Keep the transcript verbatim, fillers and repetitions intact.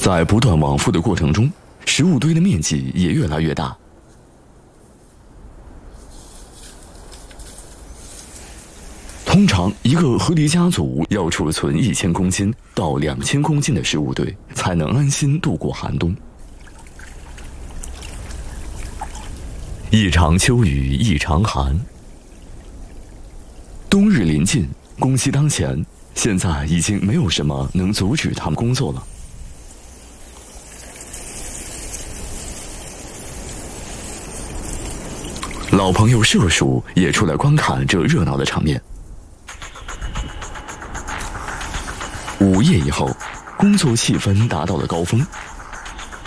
在不断往复的过程中，食物堆的面积也越来越大。通常，一个河狸家族要储存一千公斤到两千公斤的食物堆，才能安心度过寒冬。一场秋雨一场寒，冬日临近，工期当前，现在已经没有什么能阻止他们工作了。老朋友社鼠也出来观看这热闹的场面。午夜以后，工作气氛达到了高峰，